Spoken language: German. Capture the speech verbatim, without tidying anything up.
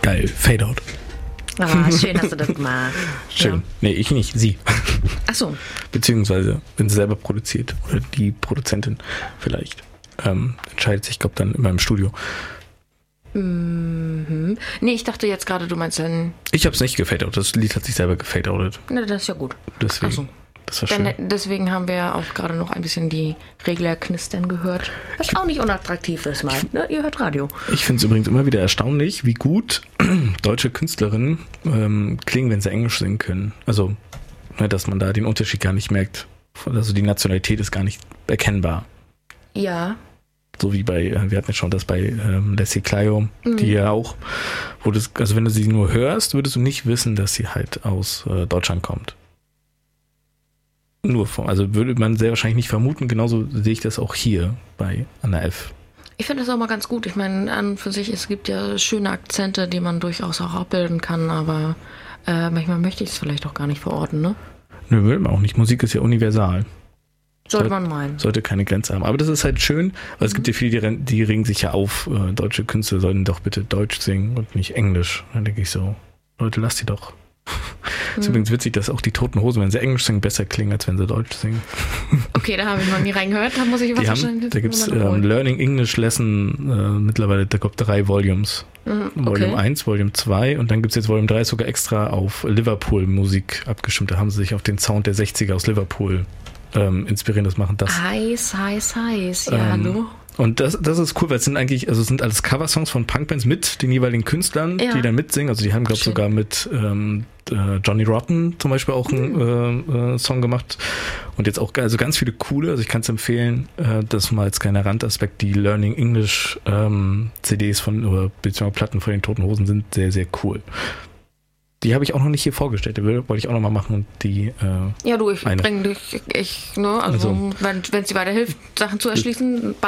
Geil, Fade-Out. Ah, schön hast du das gemacht. Schön. Ja. Nee, ich nicht, sie. Ach so. Beziehungsweise, wenn sie selber produziert oder die Produzentin vielleicht ähm, entscheidet sich, ich glaube, dann immer im Studio. Mhm. Nee, ich dachte jetzt gerade, du meinst dann... Ich habe es nicht gefade-out, das Lied hat sich selber gefade-outet. Na, das ist ja gut. Deswegen, Ach so. Das war schön. Denn, deswegen haben wir ja auch gerade noch ein bisschen die Regler knistern gehört. Was auch nicht unattraktiv ist, mal. Ne? Ihr hört Radio. Ich finde es übrigens immer wieder erstaunlich, wie gut deutsche Künstlerinnen ähm, klingen, wenn sie Englisch singen können. Also, ne, dass man da den Unterschied gar nicht merkt. Also die Nationalität ist gar nicht erkennbar. Ja. So wie bei, wir hatten ja schon das bei ähm, Leslie Clio, mhm. die ja auch, wo das, also wenn du sie nur hörst, würdest du nicht wissen, dass sie halt aus äh, Deutschland kommt. Nur von, also würde man sehr wahrscheinlich nicht vermuten, genauso sehe ich das auch hier bei Anna F. Ich finde das auch mal ganz gut. Ich meine, an und für sich, es gibt ja schöne Akzente, die man durchaus auch abbilden kann, aber äh, manchmal möchte ich es vielleicht auch gar nicht verorten, ne? Nö, will man auch nicht. Musik ist ja universal. Sollte man meinen. Sollte keine Grenze haben. Aber das ist halt schön, weil es mhm. gibt ja viele, die, die regen sich ja auf, äh, deutsche Künstler sollten doch bitte Deutsch singen und nicht Englisch. Dann denke ich so, Leute, lasst die doch. Es ist mhm. übrigens witzig, dass auch die Toten Hosen, wenn sie Englisch singen, besser klingen, als wenn sie Deutsch singen. Okay, da habe ich noch nie reingehört. Da muss ich was die wahrscheinlich... Haben, da gibt es ähm, Learning English Lesson, äh, mittlerweile, da gibt es drei Volumes. Mhm, okay. Volume eins, Volume zwei und dann gibt es jetzt Volume drei sogar extra auf Liverpool-Musik abgestimmt. Da haben sie sich auf den Sound der sechziger aus Liverpool ähm, inspirieren, das machen das. Heiß, heiß, heiß. Ja, ähm, hallo. Und das, das ist cool, weil es sind eigentlich, also es sind alles Coversongs von Punkbands mit den jeweiligen Künstlern, ja. die dann mitsingen. Also die haben, glaube ich, sogar mit ähm, Johnny Rotten zum Beispiel auch einen mhm. äh, Song gemacht. Und jetzt auch also ganz viele coole, also ich kann es empfehlen, äh, das mal als kleiner Randaspekt, die Learning English ähm, C Ds von, oder beziehungsweise Platten von den Toten Hosen sind sehr, sehr cool. Die habe ich auch noch nicht hier vorgestellt, die wollte ich auch noch mal machen und die äh, Ja du, ich bringe dich, ich, ne, also, also wenn es dir weiterhilft, Sachen zu erschließen,